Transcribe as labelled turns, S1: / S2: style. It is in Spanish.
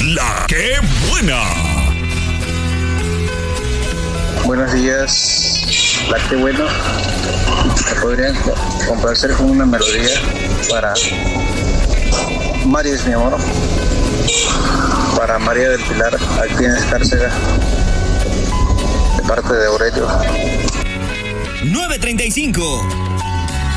S1: La que buena.
S2: Buenos días, La que bueno. ¿Me podrían complacer con una melodía para María es mi amor? Para María del Pilar, aquí en Escárcega, de parte de Aurelio.
S3: 9:35.